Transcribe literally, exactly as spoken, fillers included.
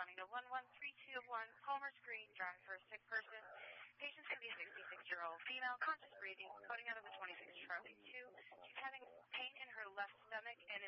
responding to one one three two one Palmer Screen Drive for a sick person. Patient should be a sixty-six-year-old female, conscious breathing, coding out of the twenty-six Charlie two. She's having pain in her left stomach and